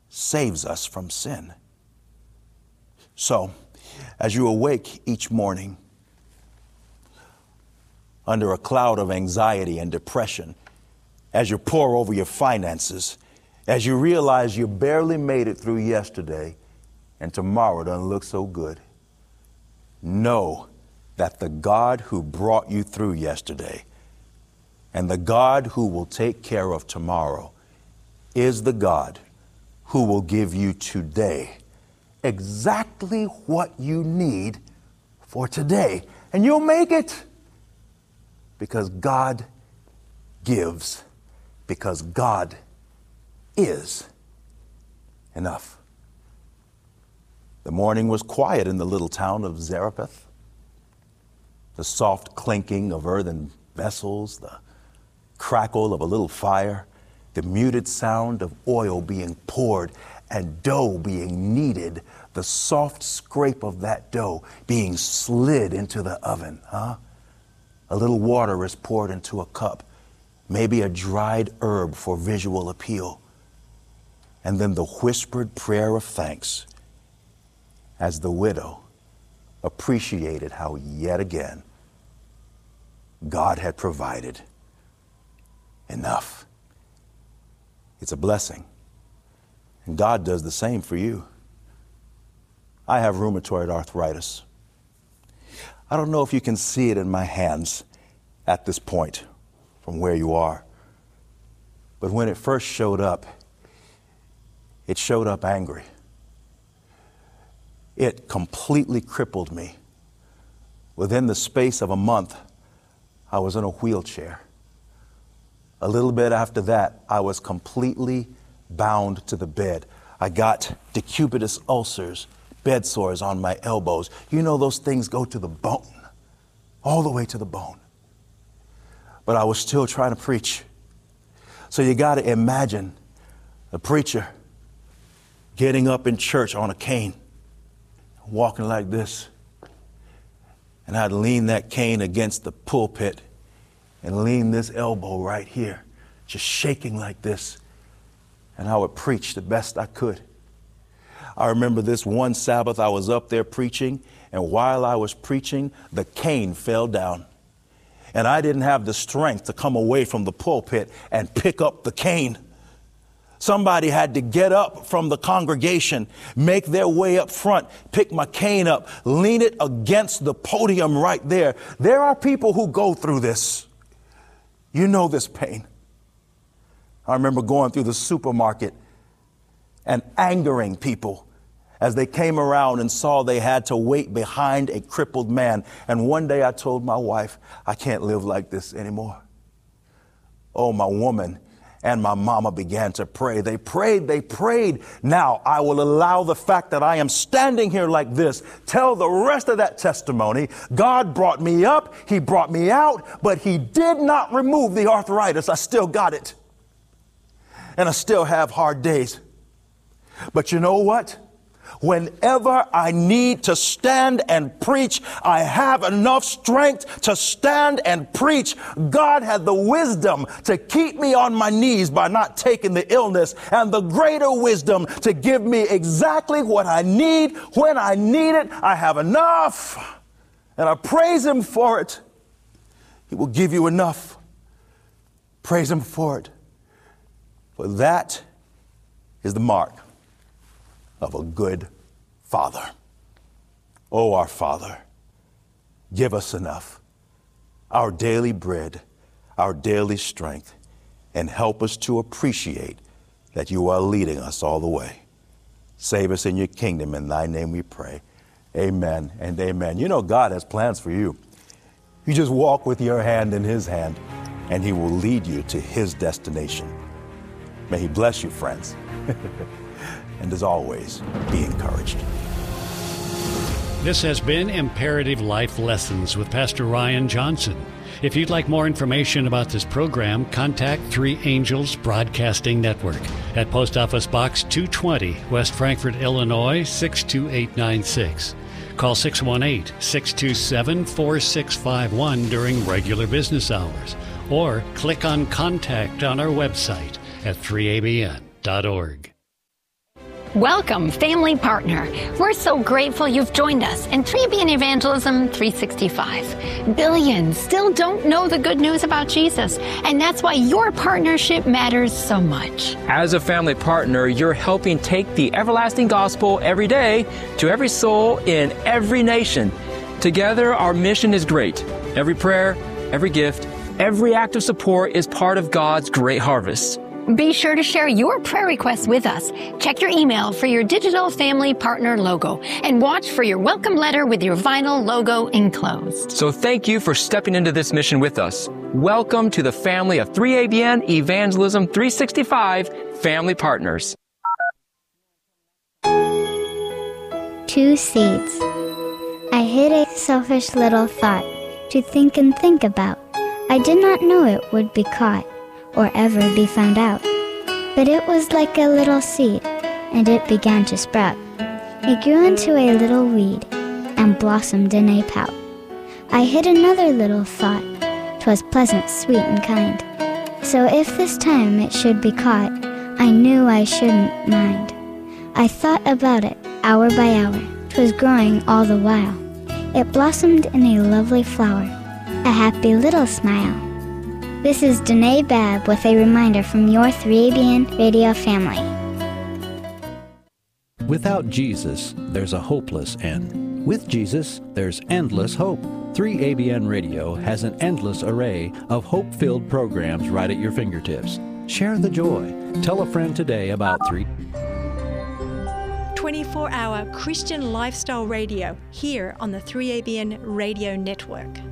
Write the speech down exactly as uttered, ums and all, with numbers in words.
saves us from sin. So, as you awake each morning under a cloud of anxiety and depression, as you pore over your finances, as you realize you barely made it through yesterday and tomorrow doesn't look so good, know that the God who brought you through yesterday and the God who will take care of tomorrow is the God who will give you today exactly what you need for today. And you'll make it because God gives, because God is enough. The morning was quiet in the little town of Zarephath. The soft clinking of earthen vessels, the crackle of a little fire, the muted sound of oil being poured and dough being kneaded, the soft scrape of that dough being slid into the oven, huh? A little water is poured into a cup, maybe a dried herb for visual appeal, and then the whispered prayer of thanks as the widow appreciated how yet again God had provided enough. It's a blessing. And God does the same for you. I have rheumatoid arthritis. I don't know if you can see it in my hands at this point from where you are. But when it first showed up, it showed up angry. It completely crippled me. Within the space of a month, I was in a wheelchair. A little bit after that, I was completely bound to the bed. I got decubitus ulcers, bed sores on my elbows. You know, those things go to the bone, all the way to the bone. But I was still trying to preach. So you got to imagine a preacher getting up in church on a cane, walking like this. And I'd lean that cane against the pulpit and lean this elbow right here, just shaking like this. And I would preach the best I could. I remember this one Sabbath I was up there preaching, and while I was preaching, the cane fell down. And I didn't have the strength to come away from the pulpit and pick up the cane. Somebody had to get up from the congregation, make their way up front, pick my cane up, lean it against the podium right there. There are people who go through this. You know this pain. I remember going through the supermarket and angering people as they came around and saw they had to wait behind a crippled man. And one day I told my wife, I can't live like this anymore. Oh, my woman and my mama began to pray. They prayed, they prayed. Now I will allow the fact that I am standing here like this, tell the rest of that testimony. God brought me up, he brought me out, but he did not remove the arthritis. I still got it. And I still have hard days. But you know what? Whenever I need to stand and preach, I have enough strength to stand and preach. God had the wisdom to keep me on my knees by not taking the illness, and the greater wisdom to give me exactly what I need when I need it. I have enough, and I praise him for it. He will give you enough. Praise him for it. For that is the mark of a good Father. Oh, our Father, give us enough, our daily bread, our daily strength, and help us to appreciate that you are leading us all the way. Save us in your kingdom. In thy name we pray. Amen and amen. You know, God has plans for you. You just walk with your hand in his hand, and he will lead you to his destination. May he bless you, friends. And as always, be encouraged. This has been Imperative Life Lessons with Pastor Ryan Johnson. If you'd like more information about this program, contact Three Angels Broadcasting Network at Post Office Box two twenty, West Frankfort, Illinois, six two eight nine six. Call six one eight, six two seven, four six five one during regular business hours, or click on Contact on our website at three A B N dot org. Welcome, Family Partner. We're so grateful you've joined us in three A B N Evangelism three sixty-five. Billions still don't know the good news about Jesus, and that's why your partnership matters so much. As a family partner, you're helping take the everlasting gospel every day to every soul in every nation. Together, our mission is great. Every prayer, every gift, every act of support is part of God's great harvest. Be sure to share your prayer requests with us. Check your email for your digital family partner logo and watch for your welcome letter with your vinyl logo enclosed. So thank you for stepping into this mission with us. Welcome to the family of three A B N Evangelism three sixty-five Family Partners. Two seeds. I hid a selfish little thought to think and think about. I did not know it would be caught or ever be found out. But it was like a little seed, and it began to sprout. It grew into a little weed, and blossomed in a pout. I hid another little thought, 'twas pleasant, sweet, and kind. So if this time it should be caught, I knew I shouldn't mind. I thought about it, hour by hour, 'twas growing all the while. It blossomed in a lovely flower, a happy little smile. This is Danae Babb with a reminder from your three A B N radio family. Without Jesus, there's a hopeless end. With Jesus, there's endless hope. three A B N Radio has an endless array of hope-filled programs right at your fingertips. Share the joy. Tell a friend today about three. twenty-four hour Christian lifestyle radio here on the three A B N Radio Network.